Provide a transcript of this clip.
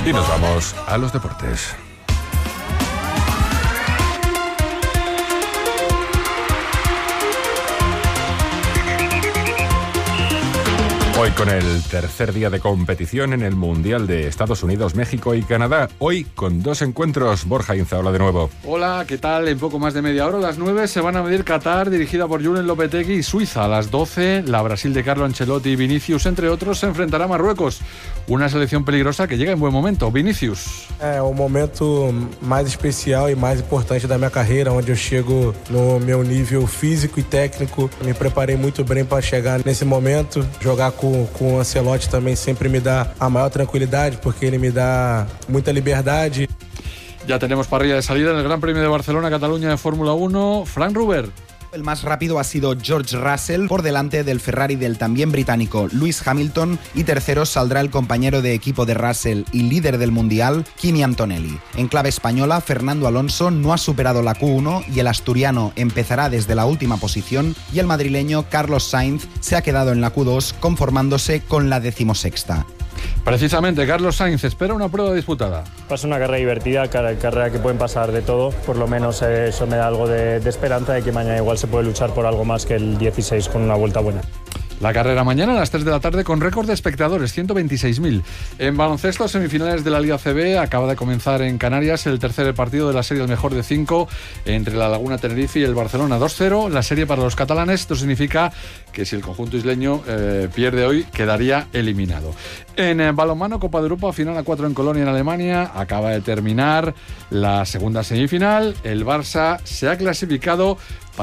Y nos vamos a los deportes. Hoy con el tercer día de competición en el Mundial de Estados Unidos, México y Canadá. Hoy con 2 encuentros. Borja Inza, hola de nuevo. Hola, ¿qué tal? En poco más de media hora, a las 9, se van a medir Qatar, dirigida por Julen Lopetegui, y Suiza. A las 12, la Brasil de Carlo Ancelotti y Vinicius, entre otros, se enfrentará a Marruecos. Una selección peligrosa que llega en buen momento. Vinicius. É o momento mais especial e mais importante da minha carreira, onde eu chego no meu nível físico e técnico. Me preparei muito bem para chegar nesse momento. Jogar com o Ancelotti também sempre me dá a maior tranquilidade, porque ele me dá muita liberdade. Ya tenemos parrilla de salida en el Gran Premio de Barcelona-Cataluña de Fórmula 1. Frank Ruber. El más rápido ha sido George Russell, por delante del Ferrari del también británico Lewis Hamilton, y tercero saldrá el compañero de equipo de Russell y líder del Mundial, Kimi Antonelli. En clave española, Fernando Alonso no ha superado la Q1 y el asturiano empezará desde la última posición, y el madrileño Carlos Sainz se ha quedado en la Q2 conformándose con la 16ª. Precisamente, Carlos Sainz espera una prueba disputada. Va a ser una carrera divertida, carrera que pueden pasar de todo. Por lo menos eso me da algo de esperanza de que mañana igual se puede luchar por algo más que el 16 con una vuelta buena. La carrera mañana a las 3 de la tarde con récord de espectadores, 126.000. En baloncesto, semifinales de la Liga CB, acaba de comenzar en Canarias el tercer partido de la serie al mejor de 5 entre la Laguna Tenerife y el Barcelona, 2-0. La serie para los catalanes, esto significa que si el conjunto isleño pierde hoy, quedaría eliminado. En balonmano, Copa de Europa, final a 4 en Colonia, en Alemania. Acaba de terminar la segunda semifinal. El Barça se ha clasificado